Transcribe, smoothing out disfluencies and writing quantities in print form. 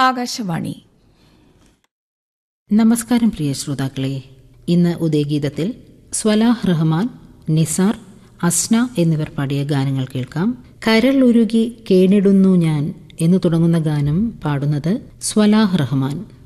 ആകാശവാണി. നമസ്കാരം പ്രിയ ശ്രോതാക്കളെ. ഇന്ന് ഉദയഗീതത്തിൽ സ്വലാഹ് റഹ്മാൻ, നിസാർ, അസ്ന എന്നിവർ പാടിയ ഗാനങ്ങൾ കേൾക്കാം. കരൾ ഉരുകി കേണിടുന്നു ഞാൻ എന്ന് തുടങ്ങുന്ന ഗാനം പാടുന്നത് സ്വലാഹ് റഹ്മാൻ.